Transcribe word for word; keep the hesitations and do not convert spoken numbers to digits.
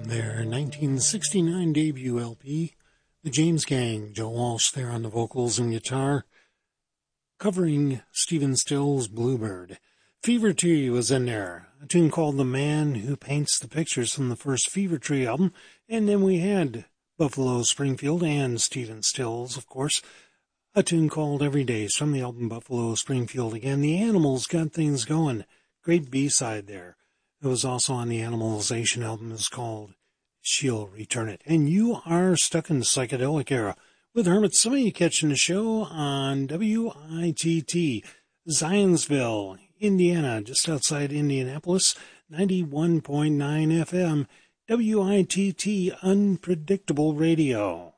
their nineteen sixty-nine debut L P, The James Gang. Joe Walsh there on the vocals and guitar, covering Stephen Stills' Bluebird. Fever Tree was in there, a tune called The Man Who Paints the Pictures from the first Fever Tree album, and then we had Buffalo Springfield and Stephen Stills, of course, a tune called Every Days from the album Buffalo Springfield. Again, the Animals got things going. Great B-side there. It was also on the Animalization album. It's called She'll Return It. And you are stuck in the psychedelic era with Hermit Simi, catching the show on W I T T, Zionsville, Indiana, just outside Indianapolis, ninety-one point nine F M, W I T T Unpredictable Radio.